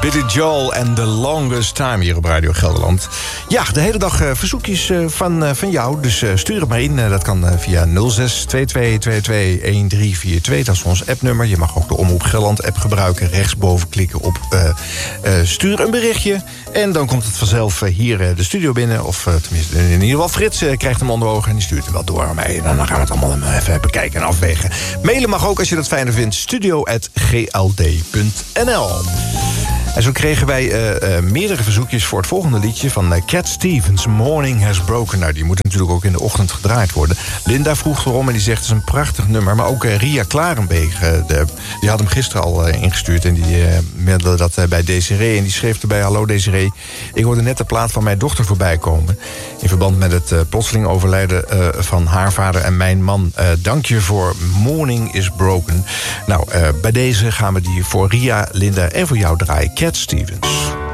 Billy Joel en The Longest Time hier op Radio Gelderland. Ja, de hele dag verzoekjes van jou. Dus stuur het maar in. Dat kan via 06-2222-1342. Dat is ons appnummer. Je mag ook de Omroep Gelderland app gebruiken. Rechtsboven klikken op stuur een berichtje. En dan komt het vanzelf hier de studio binnen. Of tenminste, in ieder geval Frits krijgt hem onder ogen. En die stuurt het wel door aan mij. En dan gaan we het allemaal even bekijken en afwegen. Mailen mag ook als je dat fijner vindt. studio@gld.nl. En zo kregen wij meerdere verzoekjes voor het volgende liedje van Cat Stevens, Morning Has Broken. Nou, die moet natuurlijk ook in de ochtend gedraaid worden. Linda vroeg erom en die zegt het is een prachtig nummer. Maar ook Ria Klarenbeek, die had hem gisteren al ingestuurd. En die meldde dat bij Desiree. En die schreef erbij: hallo Desiree, ik hoorde net de plaat van mijn dochter voorbij komen. In verband met het plotseling overlijden van haar vader en mijn man. Dank je voor Morning is Broken. Nou, bij deze gaan we die voor Ria, Linda en voor jou draaien. Cat Stevens.